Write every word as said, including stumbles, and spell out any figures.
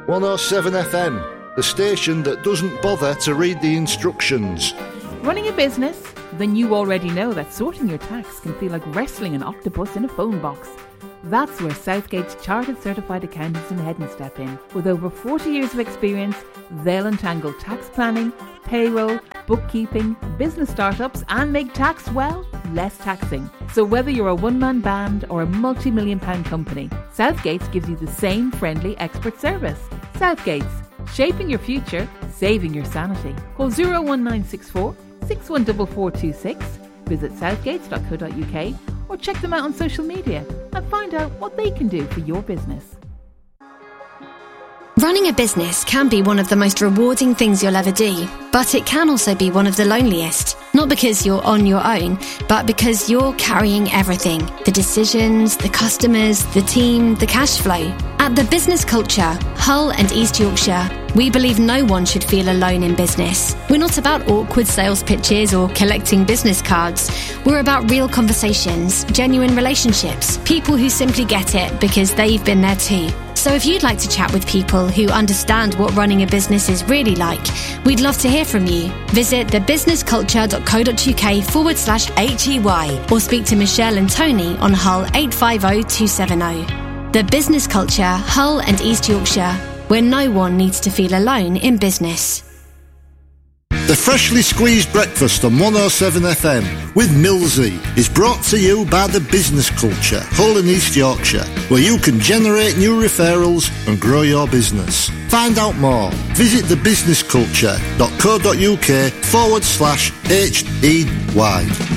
one oh seven F M, the station that doesn't bother to read the instructions. Running a business? Then you already know that sorting your tax can feel like wrestling an octopus in a phone box. That's where Southgate's Chartered Certified Accountants in Hedden step in. With over forty years of experience, they'll untangle tax planning, payroll, bookkeeping, business startups and make tax, well, less taxing. So whether you're a one-man band or a multi-million pound company, Southgate's gives you the same friendly expert service. Southgate's, shaping your future, saving your sanity. Call oh one nine six four, six one four four two six, visit southgates dot co dot uk or check them out on social media and find out what they can do for your business. Running a business can be one of the most rewarding things you'll ever do, but it can also be one of the loneliest. Not because you're on your own, but because you're carrying everything. The decisions, the customers, the team, the cash flow. At The Business Culture, Hull and East Yorkshire, we believe no one should feel alone in business. We're not about awkward sales pitches or collecting business cards. We're about real conversations, genuine relationships, people who simply get it because they've been there too. So if you'd like to chat with people who understand what running a business is really like, we'd love to hear from you. Visit thebusinessculture.co.uk forward slash HEY or speak to Michelle and Tony on Hull eight five oh two seven oh. The Business Culture, Hull and East Yorkshire, where no one needs to feel alone in business. The Freshly Squeezed Breakfast on one oh seven F M with Millsy is brought to you by The Business Culture, Hull and East Yorkshire, where you can generate new referrals and grow your business. Find out more. Visit thebusinessculture.co.uk forward slash H E Y.